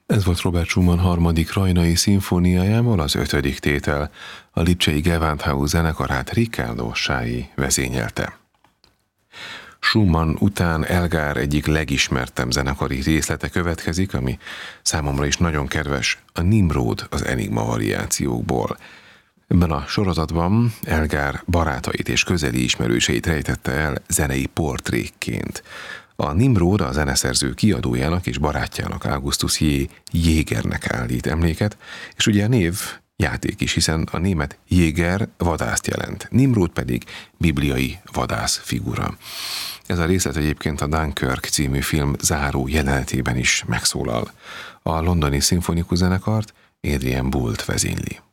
Ez volt Robert Schumann harmadik rajnai szimfóniájával az 5. tétel, a lipcsei Gewandhaus zenekarát Riccardo Sái vezényelte. Schumann után Elgar egyik legismertebb zenekari részlete következik, ami számomra is nagyon kedves, a Nimród az Enigma variációkból. Ebben a sorozatban Elgar barátait és közeli ismerőseit rejtette el zenei portrékként. A Nimród a zeneszerző kiadójának és barátjának, Augustus J. Jägernek állít emléket, és ugye a név játék is, hiszen a német Jäger vadászt jelent, Nimród pedig bibliai vadász figura. Ez a részlet egyébként a Dunkirk című film záró jelenetében is megszólal. A londoni szimfonikus zenekart Adrian Boult vezényli.